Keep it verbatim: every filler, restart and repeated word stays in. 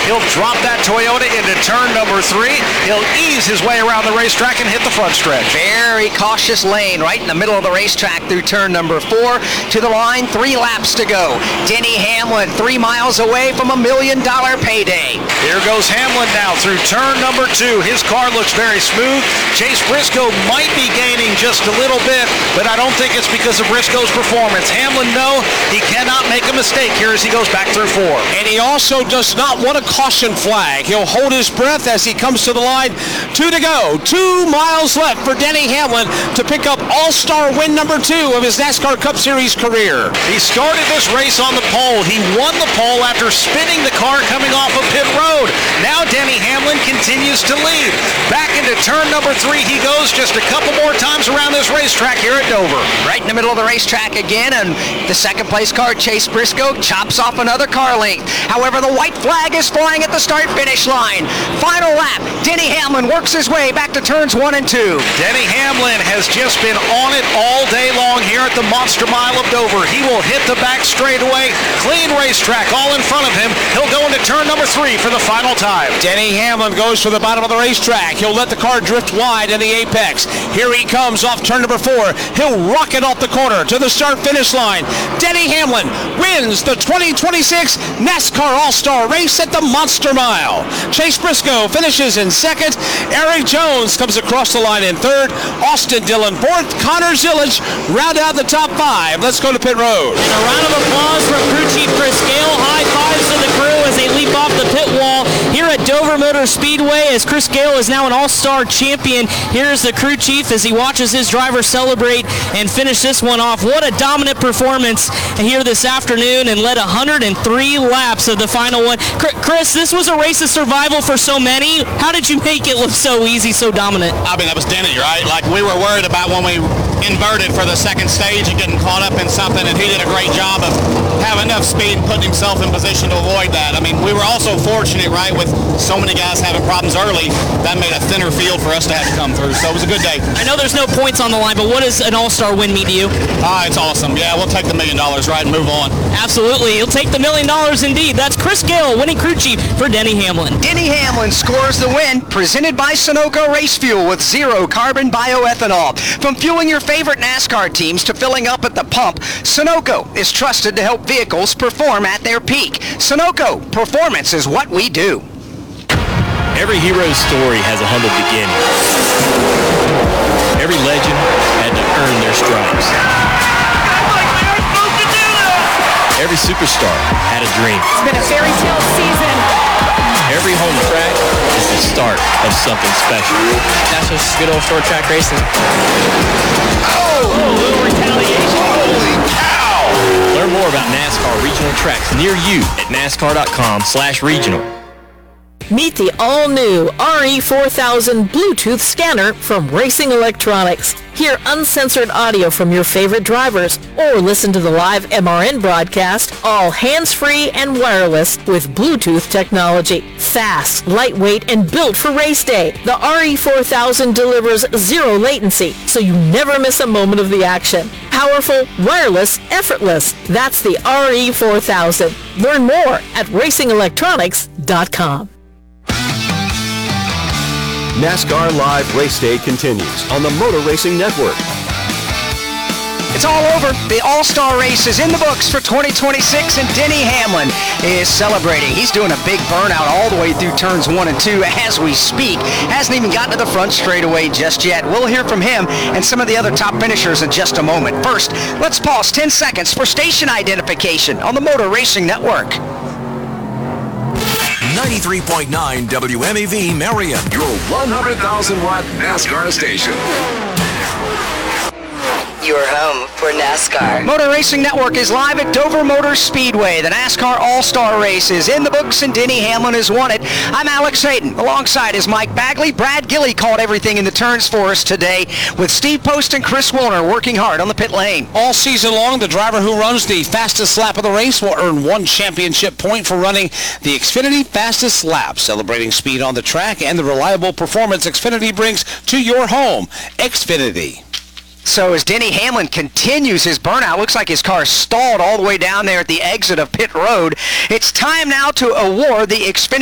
He'll drop that Toyota into turn number three. He'll ease his way around the racetrack and hit the front stretch. Very cautious lane right in the middle of the racetrack through turn number four. To the line, three laps to go. Denny Hamlin, three miles away from a million dollar payday. Here goes Hamlin now through turn number two. His car looks very smooth. Chase Briscoe might be gaining just a little bit, but I don't think it's because of Briscoe's performance. Hamlin, no, he cannot make a mistake here as he goes back through four. And he also does not want a caution flag. He'll hold his breath as he comes to the line. Two to go. Two miles left for Denny Hamlin to pick up All-Star win number two of his NASCAR Cup Series career. He started this race on the pole. He won the pole after spinning the car coming off of pit road. Now Denny Hamlin continues to lead. Back into turn number three he goes, just a couple more times around this racetrack here at Dover. Right in the middle of the racetrack again, and the second place car, Chase Briscoe, chops off another car length. However, the white flag is flying at the start-finish line. Final lap, Denny Hamlin works his way back to turns one and two. Denny Hamlin has just been on it all day long here at the Monster Mile of Dover. He will hit the back straightaway, clean racetrack all in front of him. He'll go into turn number three for the final time. Denny Hamlin goes to the bottom of the racetrack. He'll let the car drift wide in the apex. Here he comes off turn number four. He'll rocket off the corner to the start-finish line. Denny Hamlin wins the twenty twenty-six NASCAR All-Star race at the Monster Mile. Chase Briscoe finishes in second. Eric Jones comes across the line in third. Austin Dillon fourth. Connor Zillage round out the top five. Let's go to pit road. And a round of applause from crew chief Chris Gale. High fives to the crew as they leap off the pit wall here at Dover Motor Speedway as Chris Gale is now an all-star champion. Here's the crew chief as he watches his driver celebrate and finish this one off. What a dominant performance here this afternoon and led one hundred three laps of the final one. Chris, this was a race of survival for so many. How did you make it look so easy, so dominant? I mean, that was Denny, right? Like, we were worried about when we inverted for the second stage and getting caught up in something, and he did a great job of having enough speed and putting himself in position to avoid that. I mean, we were also fortunate, right, with so many guys having problems early, that made a thinner field for us to have to come through. So it was a good day. I know there's no points on the line, but what does an all-star win mean to you? Ah, it's awesome. Yeah, we'll take the million dollars, right, and move on. Absolutely. He'll take the million dollars indeed. That's Chris Gale, winning crew chief for Denny Hamlin. Denny Hamlin scores the win, presented by Sunoco Race Fuel with zero carbon bioethanol. From fueling your favorite NASCAR teams to filling up at the pump, Sunoco is trusted to help vehicles perform at their peak. Sunoco, performance is what we do. Every hero's story has a humble beginning. Every legend had to earn their stripes. Every superstar had a dream. It's been a fairy tale season. Every home track is the start of something special. That's just good old short track racing. Oh, a little retaliation. Holy cow! Learn more about NASCAR regional tracks near you at NASCAR.com slash regional. Meet the all-new R E four thousand Bluetooth scanner from Racing Electronics. Hear uncensored audio from your favorite drivers or listen to the live M R N broadcast, all hands-free and wireless with Bluetooth technology. Fast, lightweight, and built for race day, the R E four thousand delivers zero latency, so you never miss a moment of the action. Powerful, wireless, effortless. That's the R E four thousand. Learn more at racing electronics dot com. NASCAR Live Race Day continues on the Motor Racing Network. It's all over. The All-Star race is in the books for twenty twenty-six, and Denny Hamlin is celebrating. He's doing a big burnout all the way through turns one and two as we speak. Hasn't even gotten to the front straightaway just yet. We'll hear from him and some of the other top finishers in just a moment. First, let's pause ten seconds for station identification on the Motor Racing Network. ninety-three point nine W M E V Marion, your one hundred thousand watt NASCAR station. Your home for NASCAR. Motor Racing Network is live at Dover Motor Speedway. The NASCAR All-Star Race is in the books, and Denny Hamlin has won it. I'm Alex Hayden. Alongside is Mike Bagley. Brad Gilley called everything in the turns for us today, with Steve Post and Chris Wilner working hard on the pit lane. All season long, the driver who runs the fastest lap of the race will earn one championship point for running the Xfinity Fastest Lap, celebrating speed on the track and the reliable performance Xfinity brings to your home. Xfinity. So as Denny Hamlin continues his burnout, looks like his car stalled all the way down there at the exit of pit road. It's time now to award the Xfinity